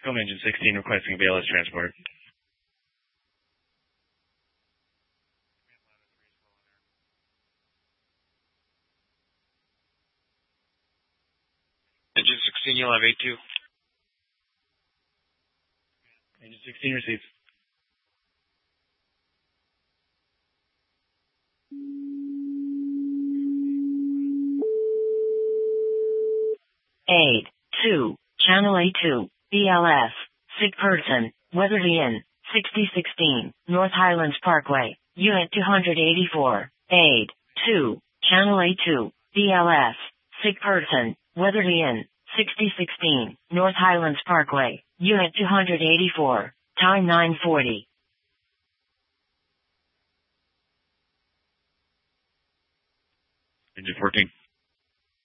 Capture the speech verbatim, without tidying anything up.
Come engine sixteen requesting B L S transport. Engine sixteen, you'll have eight two. Engine sixteen received. eight two, Channel A two, B L S, sick person, Weatherly Inn, sixty sixteen, North Highlands Parkway, Unit two eighty-four, eight two, Channel A two, B L S, sick person, Weatherly Inn, sixty sixteen, North Highlands Parkway, Unit two eighty-four, time nine forty. Engine fourteen.